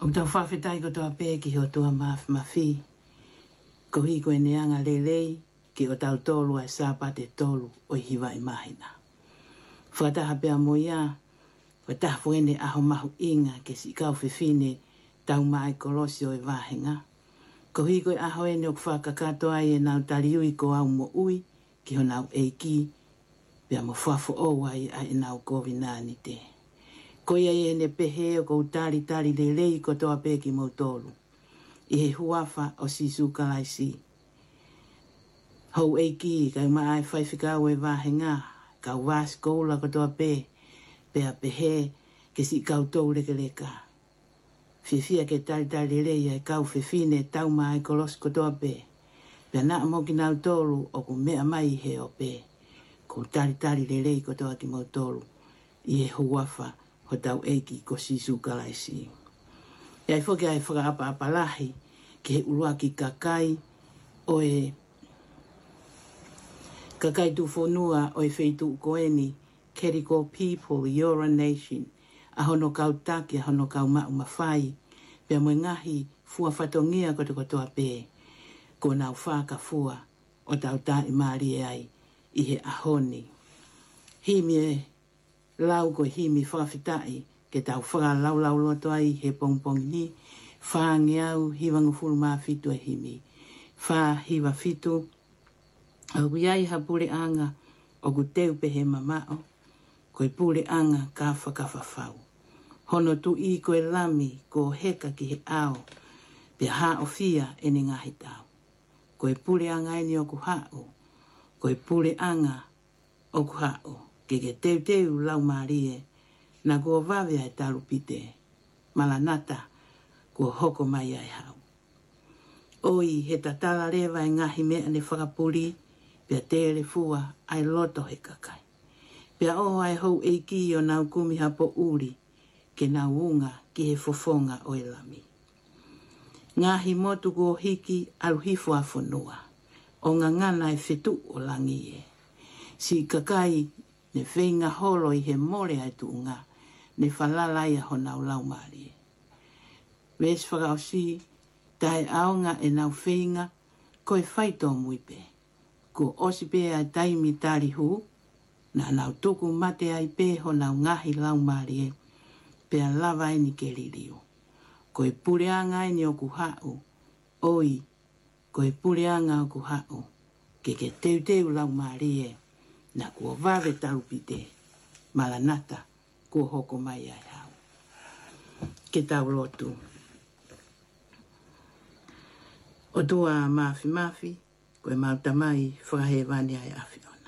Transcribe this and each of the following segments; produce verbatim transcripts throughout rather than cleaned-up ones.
O tau whawhetai ko toa pē ki ho toa mawhi mawhi. Ko hi koe neanga lelei ki o tau tolu ai sāpate tolu o hiwa i mahina. Whataha pēa mo ia, whataha fuene aho mahu inga ke si kau whiwhine tau mai kolosi o i wahenga. Ko hi koe aho ene o kwhakakato ai e nau taliui ko au mo ui ki ho nau eiki pēa mo whafo o ai ai nau kovinani te. Ko ia e ne pehe o kou tari tari lelei ko toa pēki mo tolu. I he huafa o sisu kalaisi. Hou eiki kai maa ai whaiwhikau e wahenga, kau wāsi koula ko toa pē, pēa pehe ke si kau tau leke leka. Whiwhia ke tari tari lelei ai kau whiwhine tau maa ai kolos ko toa pē. Pēa naa mo ki nau tolu o ku mea mai he o pē. Ko tari tari lelei ko toa ki mo tolu. I he huafa ho tau eiki ko sisu kalaisi. Iai whoki ai whakaapa apalahi ki he urua ki kakai o e kakai tu whonua o e wheitu koeni Keriko people, you're a nation. Ahono kau taki, ahono kau mau mawhai. Pea moe ngahi fua whatongia koto kotoa pē. Ko nau whaka fua o tau tai maari ai i he ahoni. Himi e lau ko himi whakawhitai ke tau whaka lau lau loto ai he pongpong ni. Wha ngeau hiwangu fulu maa fitu e himi. Wha hiwa fitu. Au iai ha pule anga o ku teu pehe mamao. Koe pule anga ka whakawhawhau. Hono tu i koe lami ko heka ki he ao. Pea ha o fia ene ngahi tau. Koe pule anga eni o ku hao. Koe pule anga o ku hao. Ke ke teu teu lau maarie. Na kua vave ai talu pite. Malanata kua hoko mai ai hau. Oi he tatala rewa e ngahi mea ne whakapuli. Pea tele fua ai loto he kakai. Pea o ai hou eiki o nau kumi hapo uri. Ke nau unga ki he fofonga o elami. Ngahi motu ko hiki aluhifu a whanua. O ngā ngana e whetu o langi e. Si kakai ne whenga holo i he more ai tu unga. Ne whalalai a ho nau lau maari e. Res whakao si, tae aonga e nau whenga, koe whaito muipe. Ko osipe ai taimi tari hu, na nau tuku mate ai pe ho nau ngahi lau maari e. Pea lava e ni ke ririu. Koe pureanga e ni o ku hau. Oi, koe pureanga o ku hau. Ke ke teu teu lau maari e. Na kua vave tarupite. Malanata, kua hoko mai ai hau. Ke tau lotu. O tua mafi mafi, koe mautamai whakahewani ai awhiona.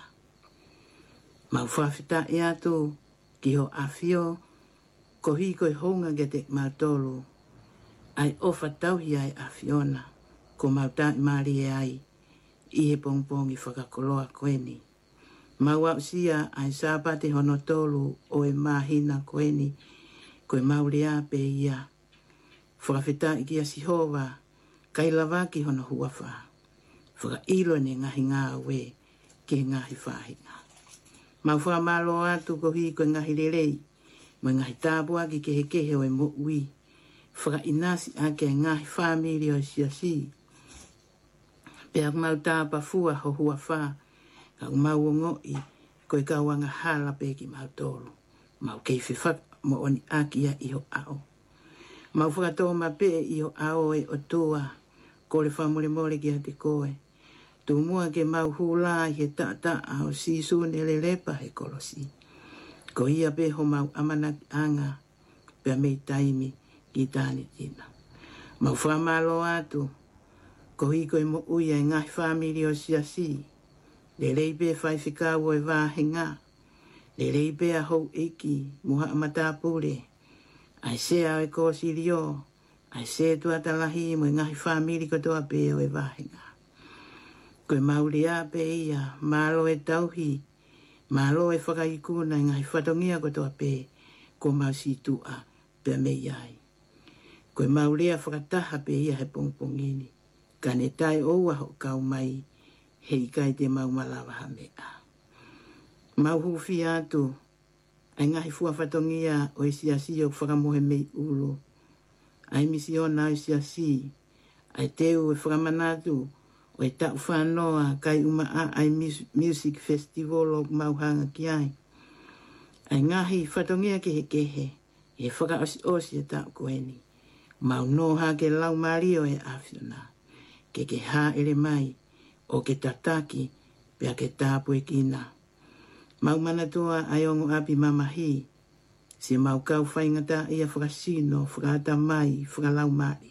Mau whawhita e atu ki ho awhio, ko hi koe honga ge te mautolu, ai ofa tauhi ai awhiona, ko mautai maari e ai, i he pongpongi whakakoloa koeni. Mau au sia ai sāpate hono tolu o e mahina koeni, koe maurea pe ia. Whakawhita i kia sihova, kai lavaki hono huawha. Whaka ilo ne ngahi ngā we, ke ngahi whahinga. Mau whakamalo atu ko hi koe ngahi lelei, mo ngahi tāpua ki ke he kehe o e mo ui. Whaka inasi ake ngahi whamiri o siasi. Pea mau tāpa fua ho huawha, ka mau o ngoi, koe kauanga hala pe ki mau tolu. Mau kei whiwhak mo oni aki a iho ao. Mau whakatoa ma pe iho ao e o tua, ko le whamore more ki a te koe. Tu mua ke mau hula he ta ta au sisu ne le lepa he kolosi. Ko ia pe ho mau amana anga, pe mei taimi ki tāni tina. Mau whamalo atu, ko hi koe mo uia e ngahi whamiri o siasi. Le reipe whai whikau e wāhenga. Le reipe a hou eiki, muha amatapure. Ai sea e kōsi rio. Ai se tuatalahi mo ngahi whamiri kotoa pe o e wāhenga. Koe mauri a pe ia, malo e tauhi. Malo e whakaikuna ngahi whatongia kotoa pe. Ko mausi tua pe me iai. Koe mauri a whakataha pe ia he pongpongini. Kane tai oua ho kau mai. Hei kai te mau malawa ha mea. Mau hufi atu. Ai ngahi fua whatongia o e siasi o whakamohe mei ulu. ai misi ona ai sia si, ai teu e whakamanatu, o e tau whanoa kai uma a ai music festival o Mauhanga ki ai. Ai ngahi whatongia ke he kehe, e whaka osi osi e tau koeni. Mau noha ke lau mario e awhiona, ke ke ha ele mai, o ke tataki, pia ke tāpu e kina. Mau manatua ai ongo api mamahi, si mau kau whaingata ia whakasino, whakata mai, whakalau mai.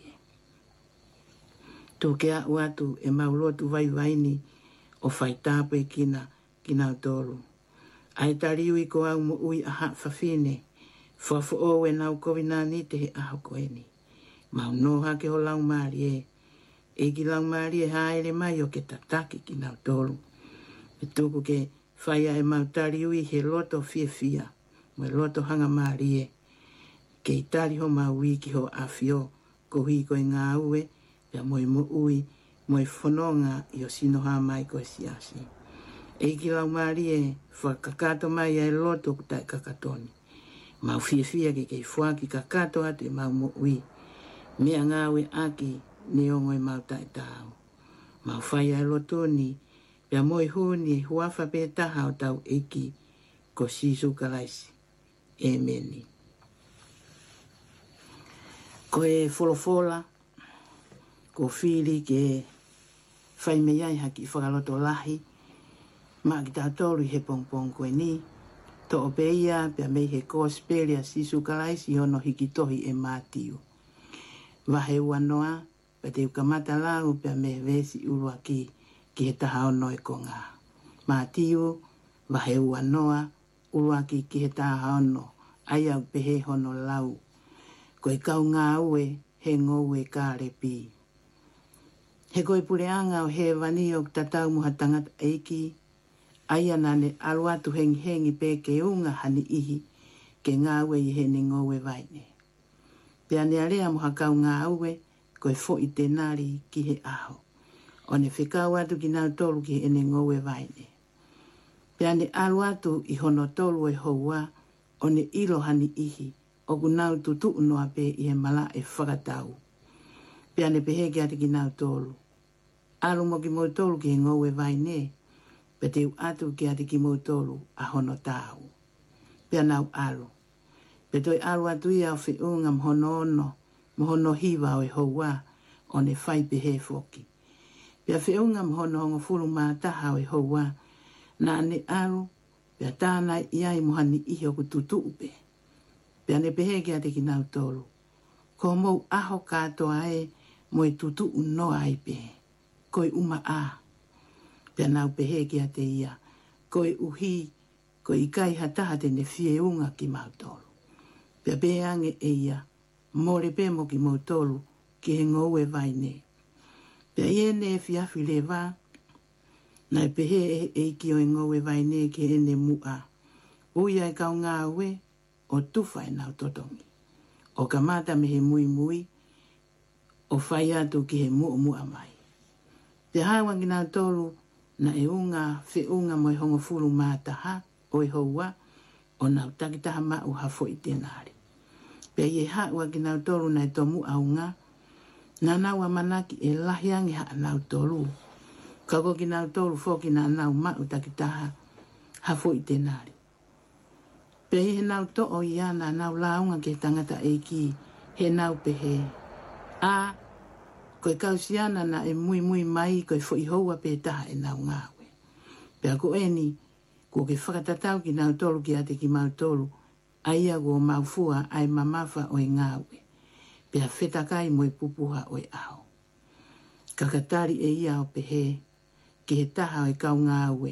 Tū ke a uatu e mau lotu vai vaini, o whai tāpu e kina, kina tolu. Ai tariui ko au mo ui aha whawhine, whawho o e nau kovina ni te he aho koeni. Mau noha ke ho lau maari e, e ki lau maari e haere mai o ke tataki ki nau tolu. E tuku ke whaia e mau tariui he loto fia fia, mo e loto hanga maari e, ke i tari ho mau wiki ho awhio, ko hui ko e ngā ue, pia mo e mo ui, mo e whanonga i o sino ha mai ko e siasi. E ki lau maari e, whakakato mai e loto kutai kakatoni. Mau fia fia ke kei whaki kakato atu e mau mo ui, mea ngāwe aki ne ongo e mau tai tau. Mau whaia e lotoni, pia moi huni e huafa pe taha o tau eki ko sisu kalaisi. Emeni. Ko e wholofola, ko whiri ke whai me iai haki whakaloto lahi, ma ki tātoru he pongpong koe ni, to o peia pia mei he kospelia sisu kalaisi hono hiki tohi e mātiu. Wahe ua noa, pa te ukamata lau pia me vesi urua ki, ki he taha ono e konga. Mātiu, wahe ua noa, urua ki ki he taha ono, ai au pehe hono lau. Ko i kau ngā ue, he ngou e kāre pi. He koe pureanga o he vani o tatau muha tangata eiki, ai anane aluatu hengi hengi pe ke unga hani ihi, ke ngā ue i he ni ngou e vaine. Pea ne area moha kau ngā ue, koe fo i te nari ki he aho. O ne whikau atu ki nau tolu ki ene ngou e vaine. Pea ne alu atu i hono tolu e houa, o ne ilo hani ihi, o ku nau tutu unoa pe i he mala e whakatau. Pea ne peheke atu ki nau tolu. Alu mo ki mo tolu ki he ngou e vaine, pe te atu ki atu ki mo tolu a hono tau. Pea nau alu. Pe toi alu atu ia o whiunga mhono ono, mhono hiwa o e houa, o ne whai pehe foki. Pea whiunga mhono hongo furu mātaha o e houa, nā ne alu, pea tāna iai mohani ihi o ku tutu upe. Pea ne pehe ki ate ki nau tolu. Ko mou aho kātoa e, mo e tutu unoa ai pe. Ko i uma a. Pea nau pehe ki ate ia. Ko i uhi, ko i kai hataha te ne whiunga ki mau tolu. Pea peange e ia, more pe mo ki mau tolu, ki he ngou e vaine. Pea iene e fiafi le wā, na e pehe e, e ki o e ngou e vaine ki ene mua. Uia e kau ngā ue, o tufa e nau totongi. O kamata me he mui mui, o whai atu ki he mua mua mai. Pea hawa ki nau tolu, na e unga, whi unga mo e hongo furu mātaha, o e houa, o nau takitaha mau hafo i tenari. Pea ie haua ki nau tolu na e tomu au ngā, na nau a manaki e lahiangi haa nau tolu. Kako ki nau tolu foki na nau mau takitaha hafo i tenari. Pea he nau to o iana nau launga ke tangata e ki, he nau pehe. A, koe kausiana na e mui mui mai koe fo i houa pe taha e nau ngawe. Pea ko eni, ko ke whakatatau ki nau tolu ki ate ki mau tolu, aia go maufua ai mamafa o e ngawe. Pea whetakai mo e pupuha o e ao. Kakatari e ia o pehe, ki he taha o e kau ngawe.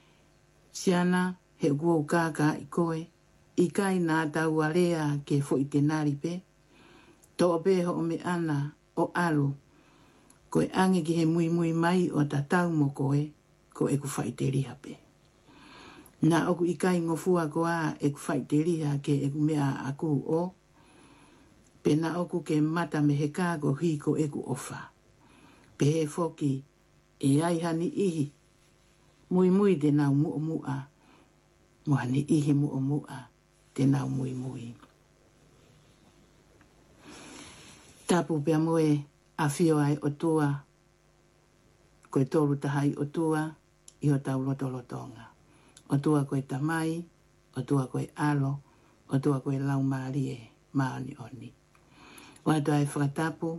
Siana, he guo kaka i koe, i kai nā tau area ke fo i te nari pe. To o peho o me ana o alu, koe ange ki he mui mui mai o tatau mo koe, ko e ku whai te riha pe. Nā oku i kai ngofua ko a e ku whai te riha ke e ku mea aku o, pe nā oku ke mata me he kāgo hi ko e ku ofa. Pe he foki e ai hani ihi, mui mui te nau mua mua, mo hani ihi mua mua te nau mui mui. Tapu pia moe a fio ai o tua, koe tolu tahai o tua, i o tau loto lotonga. O tua koe tamai, o tua koe alo, o tua koe lau maarie, maani oni. Wato ai whakatapu,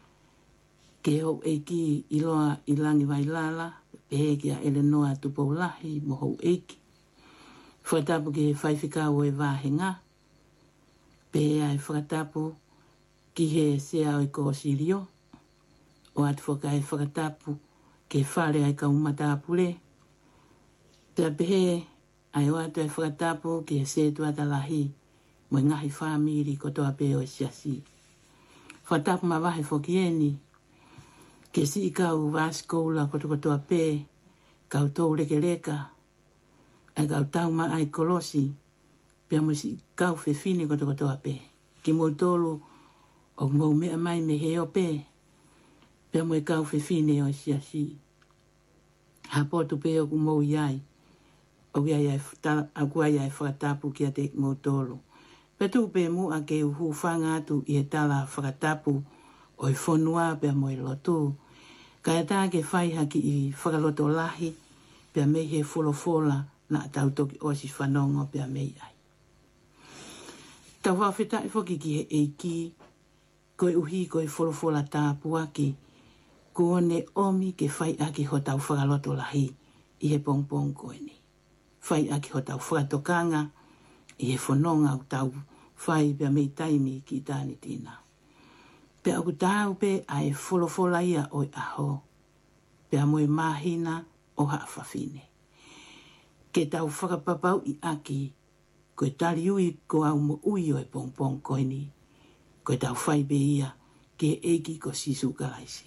ke hou eiki iloa ilangi vai lala, pehe kia ele noa tupou lahi, mo hou eiki. Whakatapu ke he whaiwhikau e wāhenga, pehe ai whakatapu, ki he sea o i kōsirio, o atu whakai whakatapu, ke whare ai ka umata apure. Pea pehe ai o atu ai whakatapu, ke he se tuata lahi, mo ngahi whamiri kotoa pe o siasi. Whakatapu ma wahe whokieni, ke si i kau vāskoula koto kotoa pe, kau tau leke leka, ai kau tau ma ai kolosi, pea mo si kau whewhine koto kotoa pe. Ki mo tolu, o mou mea mai me heo pe, pea mo e kau whewhine o siasi. Ha potu pe o ku mou iai, o kia iai whakatapu kia te mou tolu. Pe tu pe mu a ke uhu whanga atu i e tala whakatapu o i whonua pea mo i lotu. Ka e tā ke whaiha ki i whakaloto lahi pea mei he wholofola na tautoki o si whanongo pea mei ai. Tau whawhita i whoki ki he eiki, koe uhi koe wholofola tāpua ki, kuone omi ke whai aki ho tau whakaloto lahi i he pongpong koe ni. Whai aki ho tau whakatokanga i he whanonga o tau whai pea mei taimi ki tāni tina. Pea aku tāu pe a e wholofola ia oi aho, pea moe mahina o haafafine. Ke tau whakapapau i aki, koe tari ui ko au mo ui o e pongpong koe ni, koe tau whai be ia ke eiki ko sisu kalaisi.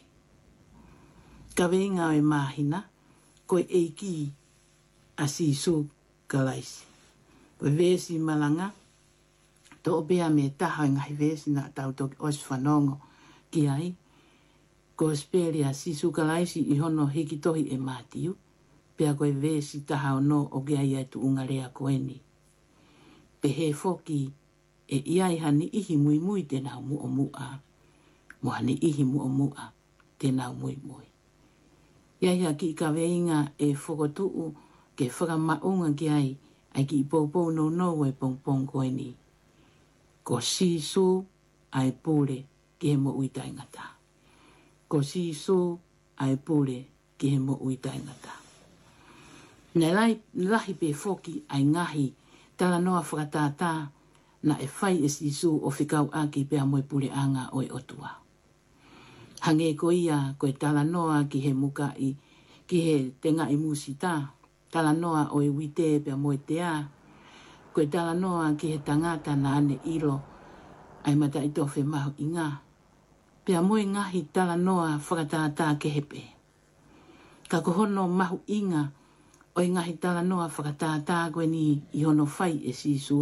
Ka weinga o e mahina, koe eiki a sisu kalaisi. Koe vesi malanga, to bea me taha ngahi vesi na tau toki os whanongo ki ai. Ko speri a sisu kalaisi i hono hiki tohi e mātiu, pea koe vesi taha o no o gea ia tu ungarea koe ni. Pe he foki e iai hani ihi mui mui tēnau mu o mua, mo hani ihi mu o mua tēnau mui mui. Iai ha ki ka weinga e whokotuu ke whakamaunga ki ai, ai ki i poupou no no e pongpong koe ni. Ko sisu ai pule ki he mo uitai ngata. Ko sisu ai pule ki he mo uitai ngata. Nei lai, lahi pe foki ai ngahi tala noa whakatātā na e whai e sisu o whikau aki pea moe pule anga o e otua. Hange ko ia ko e tala noa ki he muka i, ki he tenga i musita, tala noa o e wite pea moe te a, ko e tala noa ki he tangata na ane ilo, ai mata i tofe mahu i ngā. Pea moe ngahi tala noa whakatātā ke hepe. Ka kohono mahu inga, o i ngahi tala noa whakatātā koe ni i hono whai e sisu.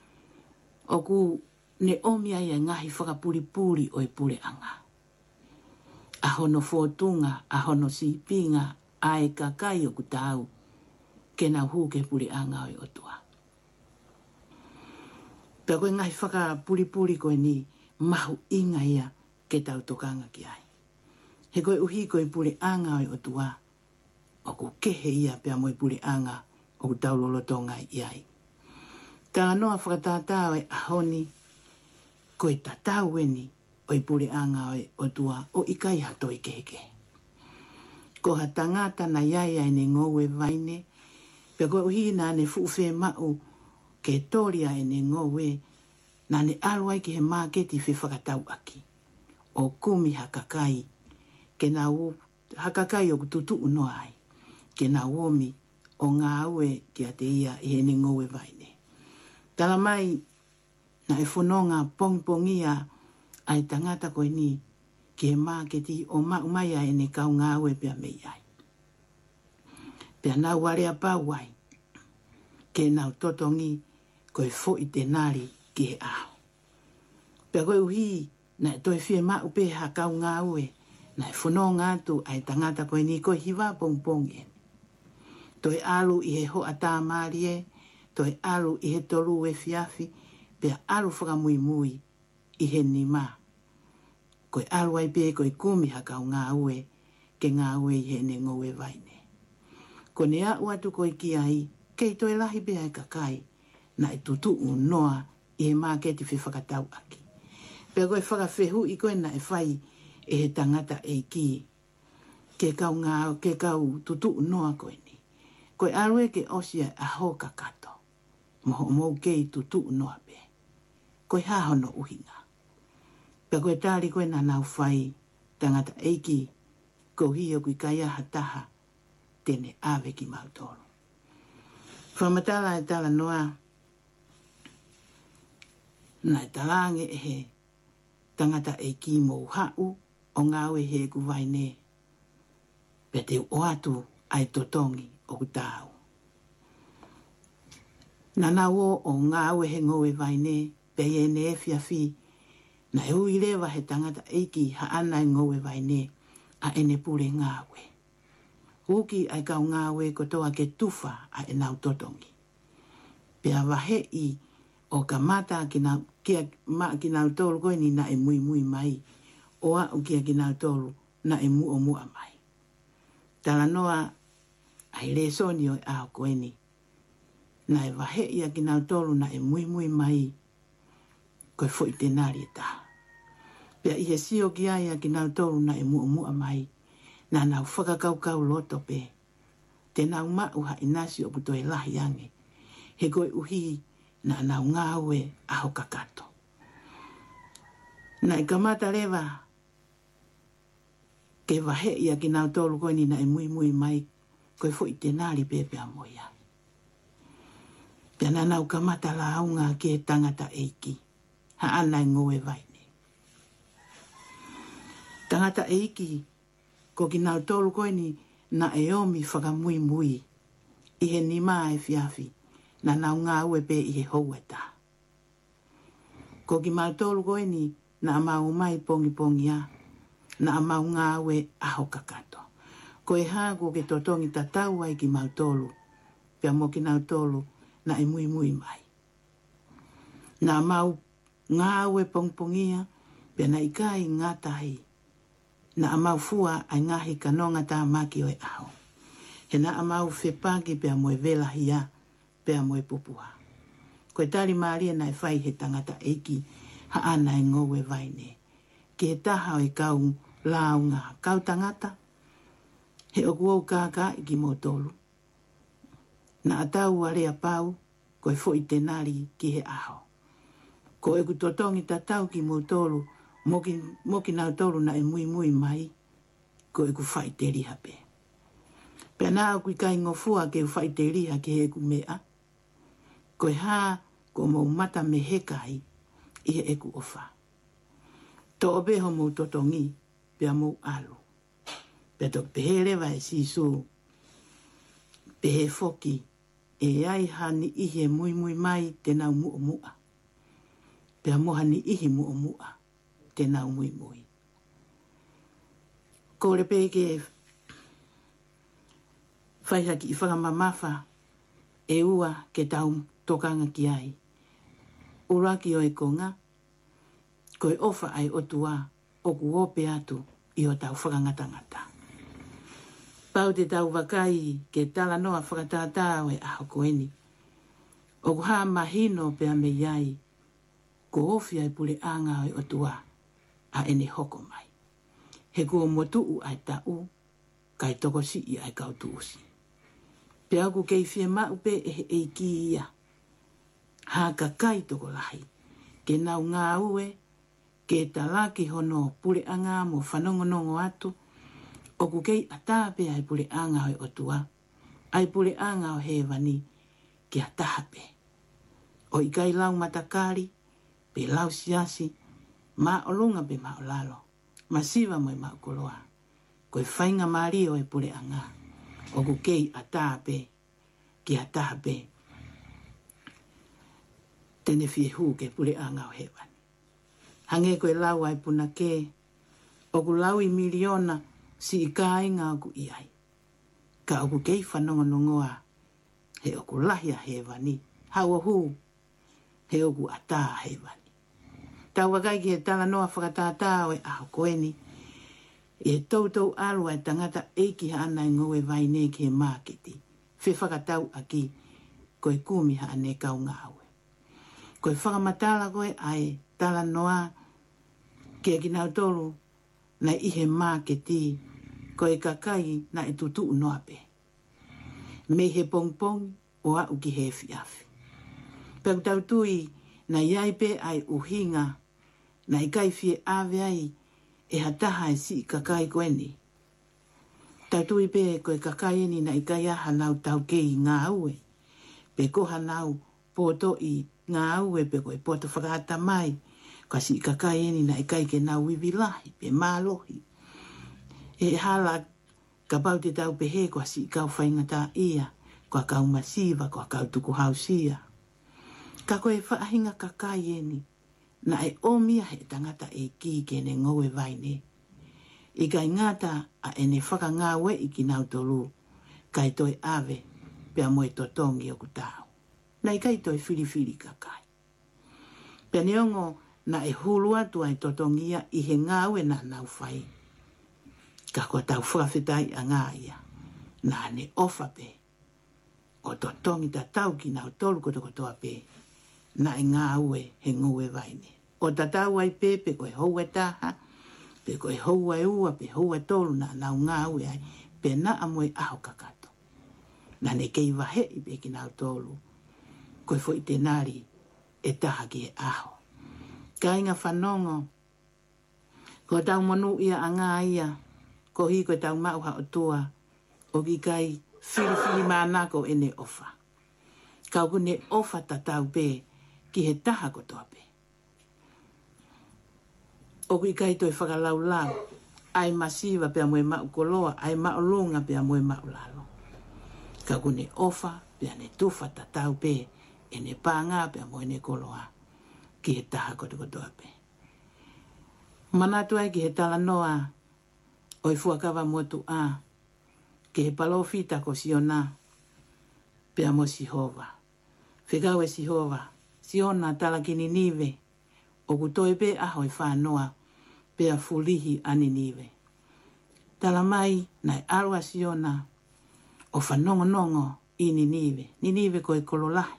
O ku ne omia ia ngahi whakapuripuri o i pure anga. A hono fōtunga, a hono sipinga, a e kakai o ku tau, ke nau hu ke pure anga o i otua. Pea koe ngahi whakapuripuri koe ni mahu inga ia ke tau tokanga ki ai. He koe uhi koe pure anga o i otua, o ku kehe ia pea moe pure anga o ku tau lolotonga i ai. Tā noa whakatātā o e ahoni, koe tatau eni o i pure anga o i otua o i kai hato i keheke. Ko ha tangata na iai ai ne ngowe vaine, pea koe uhi na ne fuuwhe mau ke toria e ne ngowe, na ne aluai ki he māketi whi whakatau aki. O kumi hakakai, ke nā u, hakakai o kututu uno ai, ke nā uomi o ngā ue ki a te ia i he ne ngowe vaine. Tala mai, na e whanonga pongpongia ai tangata koe ni, ki he māketi o maumaya e ne kau ngā ue pia mei ai. Pea nā warea pāwai, ke nau totongi, koe fo i te nari ki he aho. Pea koe uhi, na e toi whie mau pe ha kau ngā ue, na e whanonga atu ai tangata koe ni, koe hiwa pongpong e. Toi alu i he ho a tā marie, toi alu i he toru e fiafi, pea alu whakamui mui i he ni mā. Koe alwai pe koe kumi haka o ngā ue, ke ngā ue he ne ngoe vaine. Ko ne a ua tu koe ki ai, kei toi lahi pe ai kakai, na e tutu u noa i he mā ke te whewhakatau aki. Pea koe whakawhehu i koe na e whai e he tangata e ki, ke kau ngā, ke kau tutu u noa koe ni. Koe alwe ke osia a ho kakato, moho mou kei tutu u noa pe. Koe hahono uhinga. Pea koe tāri koe na nau whai, tangata eiki, ko hio kui kaya hataha, tene ave ki mautoro. Whamatala e tala noa, na e talange e he, tangata eiki mou hau, o ngāwe he ku vaine, pe te o atu ai totongi o ku tāu. Nana o o ngāwe he ngoe vaine, pe e ne e whiawhi, na e ui lewa he tangata eiki ha ana e ngoe vaine, a ene pure ngāwe. Huki ai kau ngāwe ko toa ke tufa a e nau totongi. Pea wahe i o ka mata ki nau, kia ma ki nau tolu koe ni na e mui mui mai, o a o kia ki nau tolu na e mu o mua mai. Tala noa ai le soni o e ao koe ni, na e wahe i a ki nau tolu na e mui mui mai, koe fo i te nari e taha. Pea i he sio ki ai a ki nau tolu na e mu o mua mai, na nau whakakaukau loto pe, te nau mau ha inasi o puto e lahi ange, he koe uhi na nau ngāwe aho kakato. Na i kamata lewa, ke wahe ia ki nau tolu koe ni na e mui mui mai, koe fo i te nari pepe a moia. Pea na nau kamata la aunga ke tangata eiki, ha ana i ngoe vaine. Tangata eiki, ko ki nau tolu koe ni na e omi whakamui mui, i he ni maa e whiawhi, na nau ngā ue pe i he houeta. Ko ki mau tolu koe ni na amau mai pongi pongi a, na amau ngā ue aho kakato. Ko e hā ko ke totongi tatau ai ki mau tolu, pia mo ki nau tolu na e mui mui mai. Na amau ngā ue pong pongia, pia na ikai ngā tahi, na amau fua ai ngahi kanonga tā maki o e aho. He na amau whepaki pia mo e vela hia, pia mo e pupuha. Ko e tari maaria na e whai he tangata eiki, ha ana e ngowe vaine. Ke he taha o e kau launga kau tangata, he oku au kāka i ki mo tolu. Na atau a rea pau, ko e fo i te nari ki he aho. Ko e ku totongi tatau ki mo tolu, Moki, moki nau tolu na e mui mui mai, ko e ku whai te riha pe. Pea nā au kui kai ngofua ke u whai te riha ke he ku mea. Ko e hā, ko mou mata me he kai, i he eku ofa. To obeho mou totongi, pea mou alu. Pea tok pehe rewa e sisu, pehe foki, e ai hani ihe mui mui mai te nau mua mua. Pea mohani ihi mua mua. Te nau mui mui. Ko re pe ke whaihaki i whakamamafa e ua ke tau tokanga ki ai. Uraki o e konga, ko e ofa ai otua o ku ope atu i o tau whakangatangata. Pau te tau wakai ke tala noa whakatātā o e aho koeni. O ku haa mahino pe a me iai, ko ofi ai pule anga o e otua. A ene hoko mai. He kua motuu ai tau, kai toko si i ai kautu usi. Pe aku kei fie mau pe e he eiki ia. Ha ka kai toko lahi. Ke nau ngā ue, ke talaki hono pule anga mo whanongonongo atu, o ku kei ata pe ai pule anga hoi otua, ai pule anga o he wani, ke ataha pe. O i kai lau matakari, pe lau siasi, ma olunga pe ma olalo, ma siwa mo e ma ukoloa, ko e whainga maari o e pule anga, o ku kei atape, ki atape, tene fie hu ke pule anga o hewan. Hange ko e lau ai puna ke, o ku lau i miliona si i ka inga o ku iai, ka o ku kei whanonga nongoa, he o ku lahia hewani, hawa hu, he o ku ata hewani. Tau wakai ki he tala noa whakatātā e aho koeni. E tautou alu ai tangata eiki haana i ngoe vai ne ki he māketi. Whi whakatau aki koe kumi haane kau ngāwe. Koe whakamatala koe ai tala noa ki e kinau tolu na ihe māketi koe kakai na e tutu noa pe. Me he pongpong o au ki he fiafi. Pau tau tui na iai pe ai uhinga na i kai fie ave ai e hataha e si kakai koeni. Tau tui pe koe kakai eni na i kai aha nau tau kei ngā ue. Pe koha nau poto i ngā ue pe koe poto whakata mai. Ka si kakai eni na i kai ke nau wiwilahi pe mālohi. E hala ka pau te tau pe he kwa si kau whaingata ia. Kwa kau masiva, kwa kau tuku hausia. Ka koe whaahinga kakai eni. Na e omia he tangata e ki ke ne ngoe vaine. I kai ngata a ene whaka ngāwe i ki nau tolu. Kai toi ave pia moe totongi o kutau. Na i kai toi whiriwhiri kakai. Pia neongo na e hulu atu ai totongia i he ngāwe na nau whai. Ka koe tau whakawhetai a ngā ia. Na ne ofa pe. O totongi ta tau ki nau tolu koto kotoa pe. Na e ngāwe he ngoe vaine. O tatau ai pe pe koe hou e taha, pe koe hou e ua, pe hou e tolu na nau ngāwe ai, pe na amoe aho kakato. Na ne kei wahe i pe ki nau tolu, koe fo i te nari e taha ki e aho. Ka inga whanongo, ko tau monu ia a ngā ia, ko hi koe tau mauha o tua, o ki kai whiri whiri mānako e ne ofa. Kau ku ne ofa tatau pe, ki he taha kotoa pe. O kui kai toi whakalau lau, ai masiva pia moe mau koloa, ai mau lunga pia moe mau lalo. Ka kune ofa pia ne tufa tatau pe, e ne pāngā pia moe ne koloa, ki he taha koto kotoa pe. Manatu ai ki he tala noa, oi fuakawa motu a, ki he palofita ko siona, pia mo Sihova. Whikau e Sihova, siona tala ki Ninive, o kutoi pe aho e whanoa, pea fulihi a Ninive. Tala mai na e arua siona, o whanongo nongo i Ninive. Ninive ko e kololahi.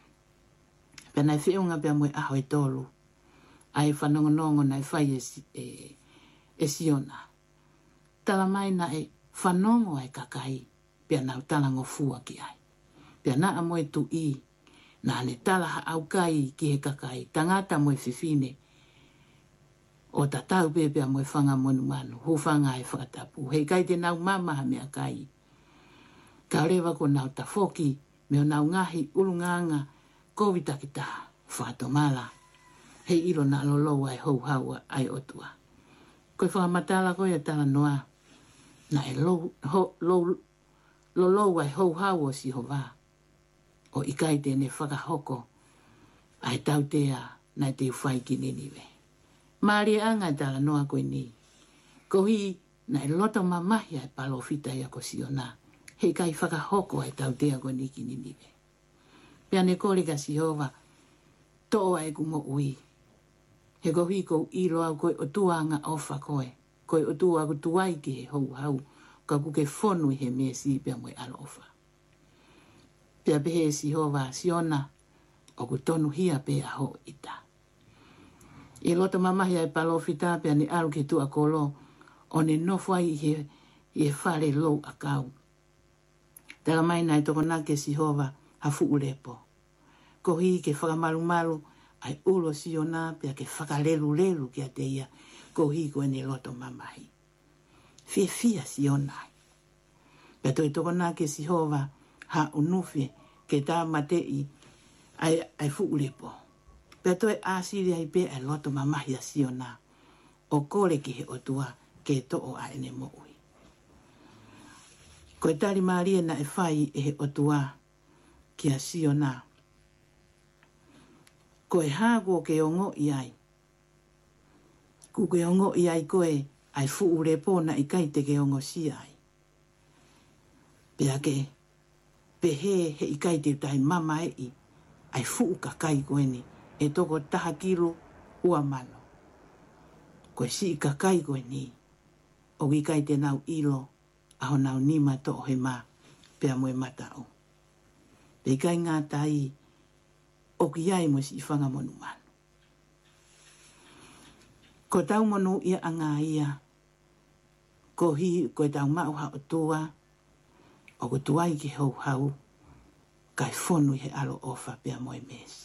Pea na e whiunga pea moe aho e tolu, a e whanongo nongo na e whai e, e, e siona. Tala mai na e whanongo ai kakai, pea na utalango fua ki ai. Pea na a moe tu i, na ne tala ha au kai ki he kakai, tangata moe whiwhine, o tatau pepea moe whanga monu manu, hu whanga e whakatapu, hei kai te nau mamaha mea kai. Ka rewa ko nau tafoki, meo nau ngahi ulunganga, kovita ki taha, whatomala, hei iro na lolo ai hou haua ai otua. Koe whakamatala koe a tala noa, na e lo, ho, lo, lolo ai hou haua si hova. O ikai te ne whakahoko, ai tau tea na te whai ki Ninive. Maari anga tala noa koe ni. Ko hi na e loto mamahi ai palofita ia ko siona. Hei kai whakahoko ai tau tea koe ni ki Ninive. Pea ne korika Sihova, toa e kumo ui. He ko hi ko ilo au koe o tuanga ofa koe. Koe o tua ku tuai ki he hou hau. Ka kuke whonu he mea si pea moe alo ofa. Pea pehe Sihova siona, o ku tonu hia pea ho ita. I loto mamahi ai palofita pea ni alu ki tua kolo, o ne nofai he, he whare lou a kau. Tala mai nai toko nake Sihova, hafu ulepo. Ko hi ke whakamalu malu, ai ulo siona pea ke whakalelu lelu ki a te ia, ko hi ko ne loto mamahi. Fie fia siona. Pea toi toko nake Sihova, ha unufe ke tā matei ai, ai fuulepo. Pea toi asiri ai pe ai loto mamahi a siona. O kore ki he otua ke to'o a ene mo'ui. Koe tari Maria na e whai e he otua ki a siona. Koe hāko ke ongo i ai. Ku ke ongo i ai koe ai fuulepo na i kai te ke ongo si ai. Pea ke pehe he ikai te tai mama e i, ai fuu ka kai koeni, e toko taha kilo, ua malo. Koe si ka kai koe ni. O ki kai te nau ilo, aho nau nima to o he mā, pia moe mata o. Pei kai ngā tai, o ki ai mo si i whanga monu manu. Ko tau monu ia anga ia, ko hi koe tau mau ha o tua, o ko tuai ki hau hau, kai whonu he alo ofa pia moe mesi.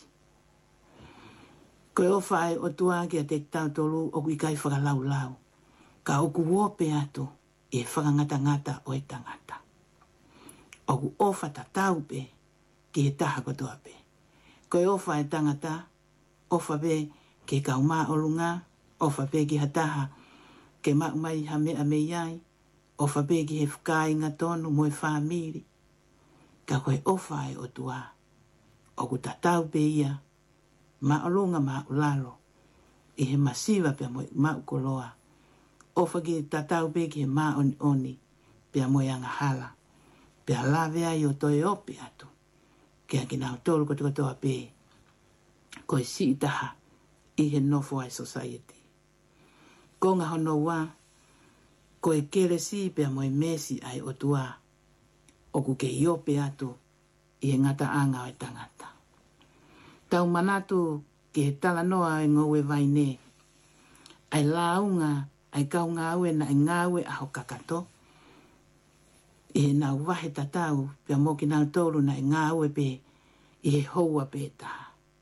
Koe ofa ai o tua ki a te tau tolu, o kui kai whakalau lau, ka oku wope atu, e whakangata ngata o e tangata. Oku ofa ta tau pe, ki he taha kotoa pe. Koe ofa e tangata, ofa pe ke kauma olunga, ofa pe ki hataha, ke maumai ha mea me iai, ofa pe ki he whkai ngatonu mo e whamiri. Ka koe ofa e o tua, oku ta tau pe ia, ma olunga ma ulalo, i he masiva pe mo ma ukoloa, ofa ki ta tau pe ki he ma oni oni, pe mo e anga hala, pe lawe ai o toe ope atu, ke a ki nao tolu koto kotoa pe, koe si itaha, i he nofo ai society. Ko ngā hono wā, koe kere si pe mo e mesi ai o tua, oku ke i ope atu, i he ngata anga o e tangata. Tau manatu ki he tala noa e ngowe vai ne, ai launga, ai kau ngā ue na e ngā ue aho kakato, i he nau wahe tatau, pia moki nau tolu na e ngā ue pe, i he houa pe taha.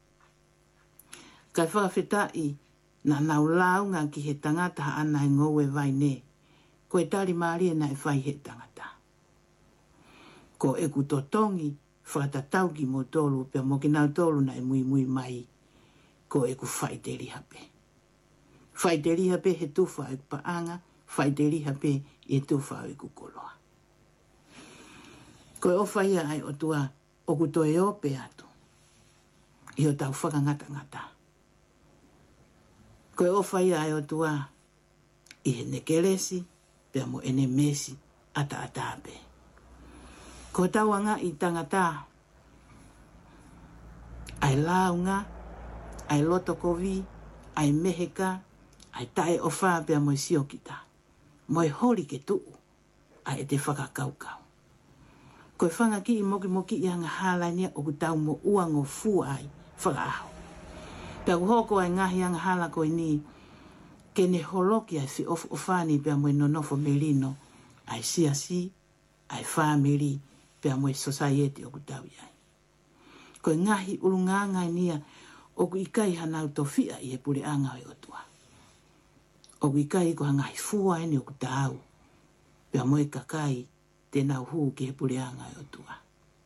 Kai whakawhetai, na nau launga ki he tangata ana e ngowe vai ne, koe tari maaria na e whai he tangata. Ko e ku totongi, whakatatau ki mo tolu, pia moki nau tolu na e mui mui mai, ko e ku whai te riha pe. Whai te riha pe he tuwha e paanga, whai te riha pe e tuwha e ku koloa. Ko e ofa ia ai o tua, o ku toe ope atu, i o tau whakangata ngata. Ko e ofa ia ai o tua, i he nekelesi, pia mo ene mesi, ata ata pe. Ko tauanga i tangata, ai launga, ai loto kovi, ai meheka, ai tae ofa pia mo i siokita. Mo i hori ke tuu, ai e te whakakaukau. Ko e whanga ki i moki moki i anga hālainia o ku tau mo uango fu ai, whakaaho. Pia ku hoko ai ngahi anga hala ko i ni, ke ne holoki ai fi of ofani pia mo i nonofo melino, ai siasi, ai whamiri, pia mo i society o ku tau iai. Ko i ngahi ulunganga nia, o ku ikai hanau tofia i e pure anga o tua. O ku ikai ko hangahi fua ni o ku tau, pia mo i kakai, te nau huu ki he pure anga o tua.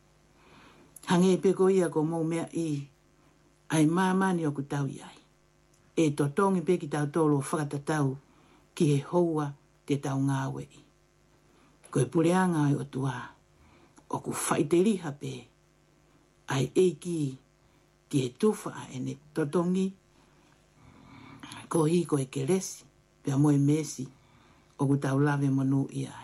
Hange pe ko ia ko mou mea i, ai mamani o ku tau iai. E totongi pe ki tau tolo o whakatatau, ki he houa te tau ngāwe i. Ko e pure anga o tua, o ku whaiteriha pe, ai eiki, ki he tuwha a ene totongi, ko hi ko e keresi, pia moe mesi, o ku tau lawe monu i ai.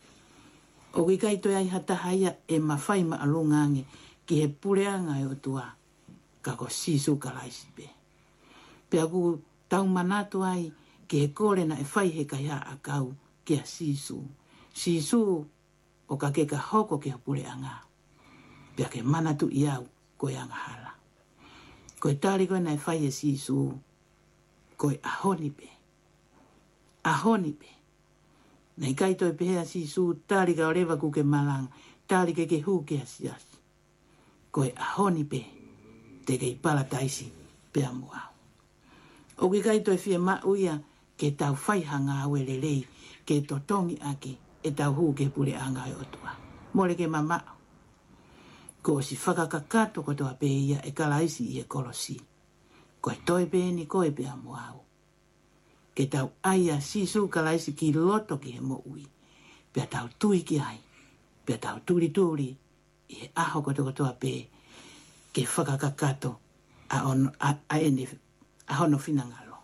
O ki kai toi ai hatahaia e mawhai ma alungange, ki he pureanga e o tua, ka ko sisu kalaisi pe. Pia ku tau manatu ai, ki he kore na e whai he kai ha a kau, ki a sisu. Sisu, o ka ke ka hoko ki he pureanga. Pia ke manatu i au, ko e anga hala. Ko e tari koe na e whai e sisu, ko e ahoni pe. Ahoni pe. Nei kai toi pehea sisu, tari ka orewa ku ke malanga, tari ke ke hu ke asiasi. Ko e ahoni pe, te kei pala taisi, pe amu au. O ki kai toi fie ma uia, ke tau whaihanga au e lelei, ke totongi aki, e tau hu ke pure anga e otua. Mole ke mamau. Ko si whakakakato kotoa pe ia e kalaisi i e kolosi. Ko e toi pe ni ko e pe amu au. Ke tau aia sisu kalaisi ki loto ki he mo ui. Pea tau tui ki ai. Pea tau turi turi i he aho koto kotoa pe ke whakakakato a, on, a, a ene a hono finangalo.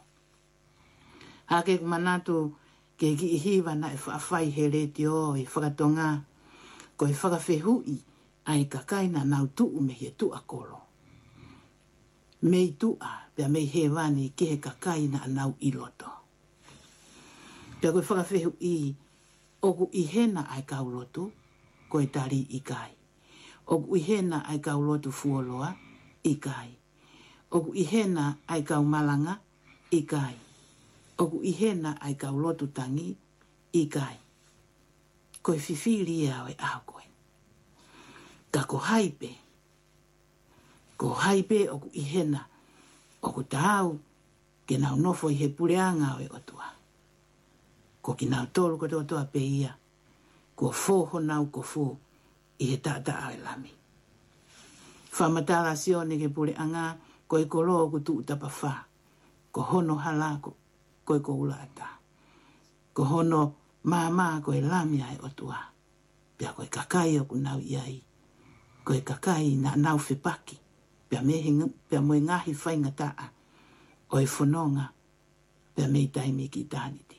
Hake manatu ke ki i hiwa na e whaafai he reti o i whakatonga ko e whakawhehui ai kakaina nau tuu me he tu akolo. Mei tua, pia mei he wani ki he kakai na anau i loto. Pia koe whakawhehu i, oku i hena ai kau lotu, koe tari i kai. Oku i hena ai kau lotu fuoloa, i kai. Oku i hena ai kau malanga, i kai. Oku i hena ai kau lotu tangi, i kai. Koe whiwhiri e au e au koe. Ka ko haipe. Ko haipe oku i hena. Oku tāu, ke nau nofo i he pureanga o e otua. Ko ki nau tolu ko tō toa pe ia. Ko fōho nau ko fō i he tāta au e lami. Whamatara sione ke pureanga, ko e kolo ku tu utapa wha. Ko hono halako, ko e ko ulata. Ko hono māmā ko e lami ai otua. Pia ko e kakai o ku nau iai. Ko e kakai na nau whipaki. Pia mehe, pia moe ngahi whainga taa. O e whanonga. Pia mei taimi ki tāniti.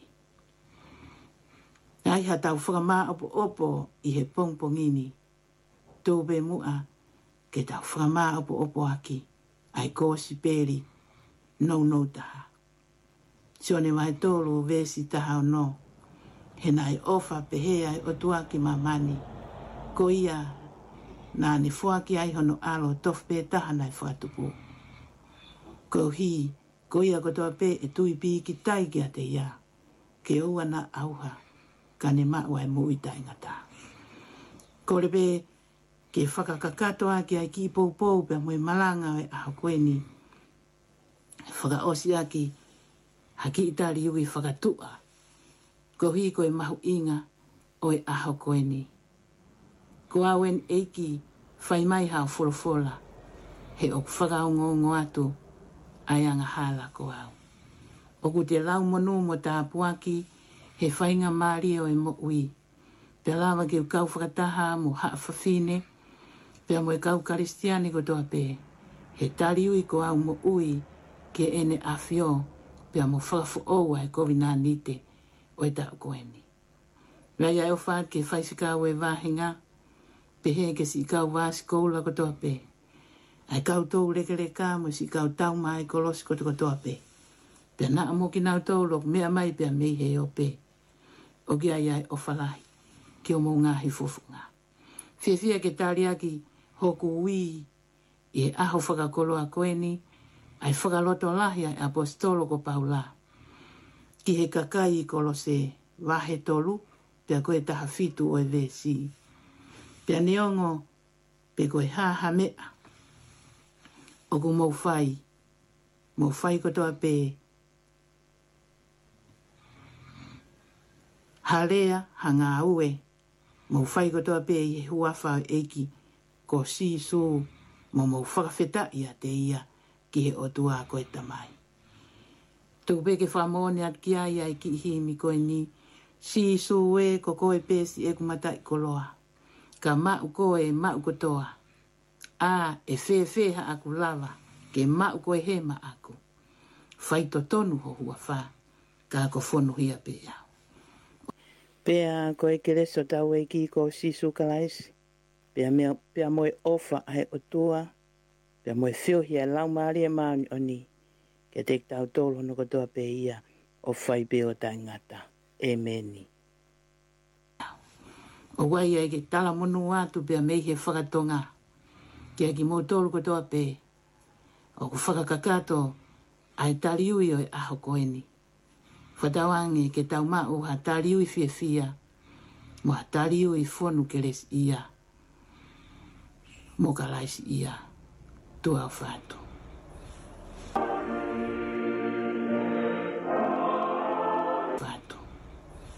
Ai ha tau whakamā opo opo i he pongpongini. Tōbe mua ke tau whakamā opo opo aki. Ai kōsi pēri. No no taha. Sione mai tōru vesi taha o no. He nai ofa pehe ai o tuaki mamani. Ko ia nā ni fuaki ai hono alo tofpe taha nai fuatupu. Ko hi, ko ia kotoa pe e tui pi ki tai ki a te ia. Ke oua na auha, ka ne maua e mui tai ngata. Ko le pe, ke whakakakatoa ki ai ki pou pou pe mui malanga e aho koeni. Whaka osi aki, haki itari ui whakatua. Ko hi ko e mahu inga o e aho koeni. Ko awen eiki whai mai hao wholofola. He o whakaongo ngo atu ai anga hala ko au. O ku te lau monu mo tā puaki he whainga maari o e mo ui. Pe lawa ke ukau whakataha mo haa whawhine. Pe mo e kau karistiani ko toa pe. He tari ui ko au mo ui ke ene awhio. Pe mo whakafo oua e kovi nā nite o e tau koeni. Rai ai o whaat ke whaisikau e wāhinga. Pe he ke si kau vāsi koula ko toa pe. Ai kau tau leke le kā mo si kau tau mai kolosi ko toa pe. Pe na amo ki nau tau lok mea mai pe mei he o pe. O ki ai ai o whalahi. Ki o mo ngahi fofunga. Fia fia ke tariaki hoku ui. I e aho whakakoloa koeni. Ai whakaloto lahi ai apostolo ko paula. Ki he kakai kolose wahe tolu. Pea koe taha fitu o e vesi. Pea neongo pe koe haha mea. O ku mau whai. Mau whai kotoa pe. Harea hanga ue. Mau whai kotoa pe i he huawha eiki. Ko si su. Mo mau whakawheta ia te ia. Ki he otua koe tamai. Tuku pe ke whamone at ki ai ai ki hi mi koe ni. Si su e ko koe pesi e kumata i koloa. Ka mau koe mau kotoa. A e fe fe ha aku lava. Ke mau koe he ma aku. Whaito tonu ho hua wha. Ka ko whonu hia pe au. Pea koe ke reso tau e ki ko sisu kalaisi. Pea, mea, pea moe ofa he otua. Pea moe whiohi a lau maari e maani oni. Ke te tau tolo no kotoa pe ia. O whai pe o tai ngata. Emeni. O wai ai ke tala monu atu pea mei he whakatonga. Ke ki mo tolu kotoa pe. O ku whakakakato ai tariui o e aho koeni. Whatawangi ke tau mau ha tariui fia fia. Mo ha tariui whonu ke res ia. Mo ka laisi ia. Tua o whatu.